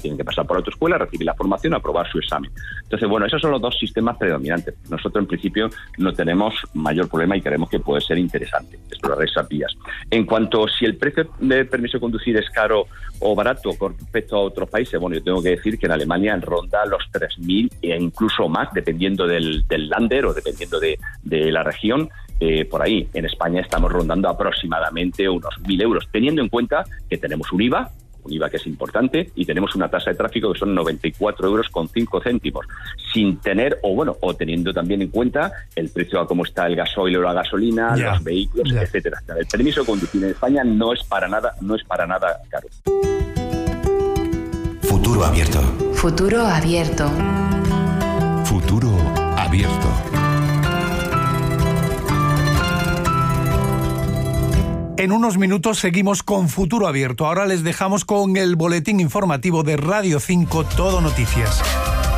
tienen que pasar por la autoescuela, recibir la formación, aprobar su examen. Entonces, bueno, esos son los dos sistemas predominantes. Nosotros, en principio, no tenemos mayor problema y creemos que puede ser interesante explorar esas vías. En cuanto si el precio del permiso de conducir es caro o barato con respecto a otros países, bueno, yo tengo que decir que en Alemania ronda los 3.000 e incluso más, dependiendo del Länder o dependiendo de la región. Por ahí, en España estamos rondando aproximadamente unos 1.000 euros, teniendo en cuenta que tenemos un IVA que es importante, y tenemos una tasa de tráfico que son 94 euros con 5 céntimos, sin tener, o teniendo también en cuenta el precio a cómo está el gasoil o la gasolina, los vehículos, etcétera. El permiso de conducir en España no es para nada caro. Futuro abierto. Futuro abierto. Futuro abierto. En unos minutos seguimos con Futuro Abierto. Ahora les dejamos con el boletín informativo de Radio 5 Todo Noticias.